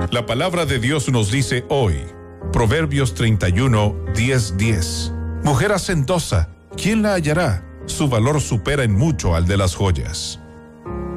La palabra de Dios nos dice hoy, Proverbios 31, 10. Mujer hacendosa, ¿quién la hallará? Su valor supera en mucho al de las joyas.